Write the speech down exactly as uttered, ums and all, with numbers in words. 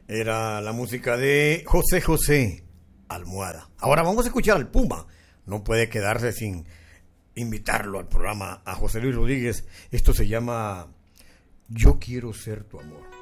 Era la música de José José, Almohada. Ahora vamos a escuchar al Puma. No puede quedarse sin invitarlo al programa a José Luis Rodríguez. Esto se llama Yo quiero ser tu amor.